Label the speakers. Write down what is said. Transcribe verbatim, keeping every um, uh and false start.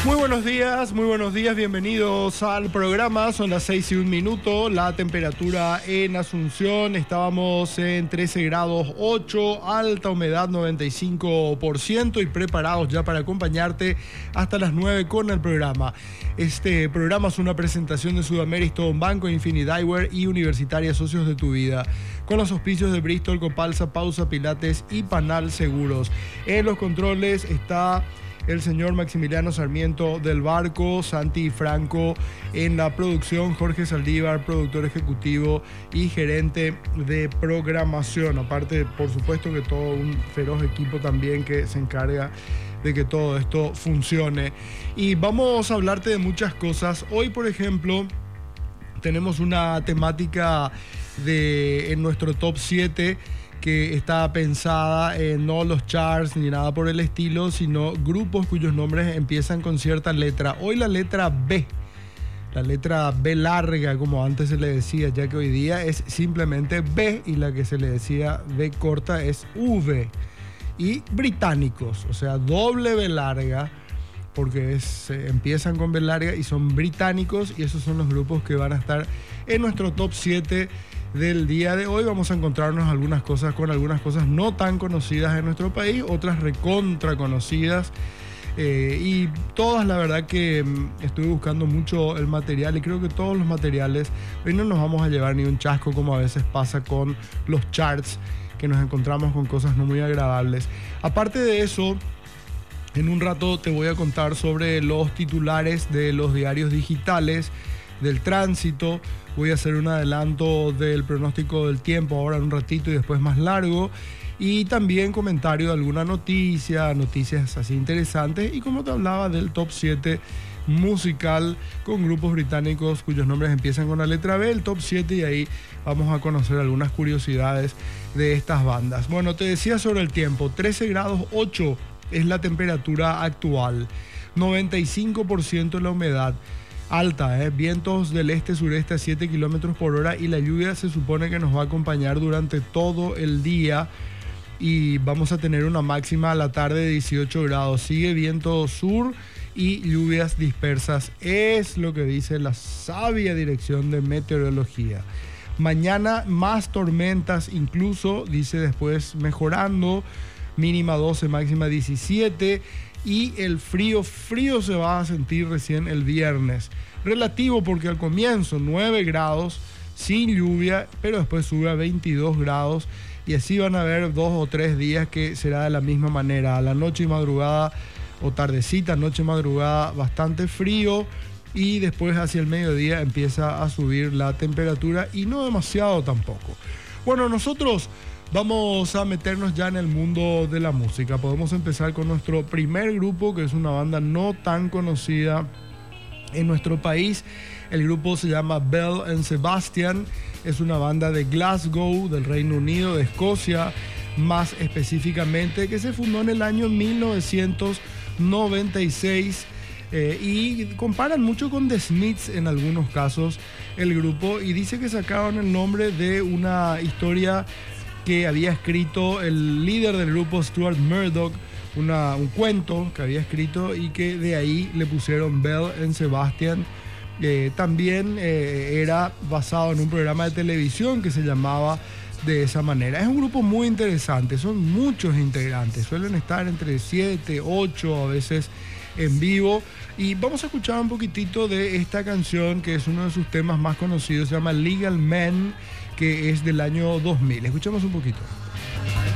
Speaker 1: Muy buenos días, muy buenos días, bienvenidos al programa. Son las seis y un minuto, la temperatura en Asunción, estábamos en trece grados ocho, alta humedad noventa y cinco por ciento y preparados ya para acompañarte hasta las nueve con el programa. Este programa es una presentación de Sudamérica, Banco, Infinity Eyewear y Universitaria Socios de tu Vida, con los auspicios de Bristol, Copalsa, Pausa Pilates y Panal Seguros. En los controles está el señor Maximiliano Sarmiento del Barco, Santi Franco en la producción, Jorge Saldívar, productor ejecutivo y gerente de programación. Aparte, por supuesto, que todo un feroz equipo también que se encarga de que todo esto funcione. Y vamos a hablarte de muchas cosas. Hoy, por ejemplo, tenemos una temática de, en nuestro top siete, que está pensada en no los charts ni nada por el estilo, sino grupos cuyos nombres empiezan con cierta letra. Hoy la letra B, la letra B larga, como antes se le decía, ya que hoy día es simplemente B, y la que se le decía B corta es V. Y británicos, o sea, doble B larga, porque es, eh, empiezan con B larga y son británicos, y esos son los grupos que van a estar en nuestro top siete del día de hoy. Vamos a encontrarnos algunas cosas con algunas cosas no tan conocidas en nuestro país, otras recontra conocidas, eh, y todas, la verdad que mm, estuve buscando mucho el material, y creo que todos los materiales, hoy no nos vamos a llevar ni un chasco como a veces pasa con los charts, que nos encontramos con cosas no muy agradables. Aparte de eso, en un rato te voy a contar sobre los titulares de los diarios digitales, del tránsito. Voy a hacer un adelanto del pronóstico del tiempo ahora en un ratito y después más largo. Y también comentario de alguna noticia, noticias así interesantes. Y como te hablaba del top siete musical con grupos británicos cuyos nombres empiezan con la letra B, el top siete, y ahí vamos a conocer algunas curiosidades de estas bandas. Bueno, te decía sobre el tiempo, trece grados ocho es la temperatura actual, noventa y cinco por ciento la humedad. Alta, ¿eh? Vientos del este-sureste a siete kilómetros por hora, y la lluvia se supone que nos va a acompañar durante todo el día, y vamos a tener una máxima a la tarde de dieciocho grados. Sigue viento sur y lluvias dispersas, es lo que dice la sabia dirección de meteorología. Mañana más tormentas, incluso, dice después mejorando, mínima doce, máxima diecisiete. Y el frío, frío se va a sentir recién el viernes. Relativo, porque al comienzo nueve grados sin lluvia, pero después sube a veintidós grados, y así van a haber dos o tres días que será de la misma manera. A la noche y madrugada, o tardecita, noche y madrugada, bastante frío, y después hacia el mediodía empieza a subir la temperatura, y no demasiado tampoco. Bueno, nosotros vamos a meternos ya en el mundo de la música. Podemos empezar con nuestro primer grupo, que es una banda no tan conocida en nuestro país. El grupo se llama Belle and Sebastian. Es una banda de Glasgow, del Reino Unido, de Escocia, más específicamente, que se fundó en el año mil novecientos noventa y seis. Eh, y comparan mucho con The Smiths en algunos casos el grupo, y dice que sacaron el nombre de una historia que había escrito el líder del grupo, Stuart Murdoch, una, un cuento que había escrito, y que de ahí le pusieron Belle and Sebastian. Eh, también eh, era basado en un programa de televisión que se llamaba de esa manera. Es un grupo muy interesante, son muchos integrantes, suelen estar entre siete, ocho a veces en vivo, y vamos a escuchar un poquitito de esta canción, que es uno de sus temas más conocidos, se llama Legal Men, que es del año dos mil. Escuchemos un poquito.